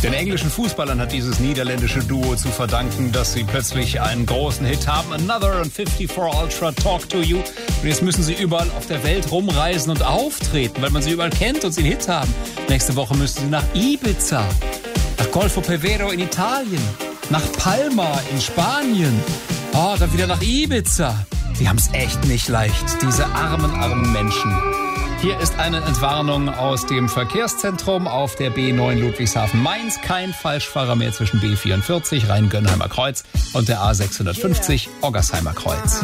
Den englischen Fußballern hat dieses niederländische Duo zu verdanken, dass sie plötzlich einen großen Hit haben. Another und 54 Ultra, Talk to You. Und jetzt müssen sie überall auf der Welt rumreisen und auftreten, weil man sie überall kennt und sie einen Hit haben. Nächste Woche müssen sie nach Ibiza, nach Golfo-Pevero in Italien, nach Palma in Spanien. Dann wieder nach Ibiza. Die haben es echt nicht leicht, diese armen Menschen. Hier ist eine Entwarnung aus dem Verkehrszentrum auf der B9 Ludwigshafen-Mainz. Kein Falschfahrer mehr zwischen B44 Rhein-Gönnheimer Kreuz und der A650 Oggersheimer Kreuz.